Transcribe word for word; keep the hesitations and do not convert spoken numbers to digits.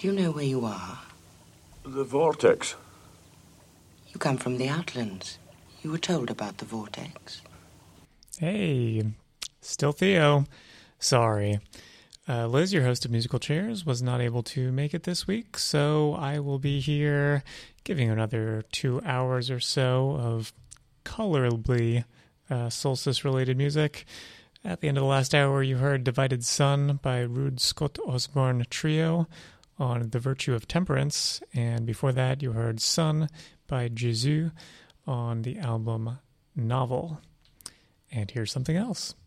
Do you know where you are? The vortex. You come from the Outlands. You were told about the vortex. Hey, still Theo. Sorry. Uh, Liz, your host of Musical Chairs, was not able to make it this week, so I will be here giving another two hours or so of colorably uh, solstice-related music. At the end of the last hour, you heard Divided Sun by Rude Scott Osborne Trio on The Virtue of Temperance, and before that, you heard Sun by Jésus on the album Novel. And here's something else.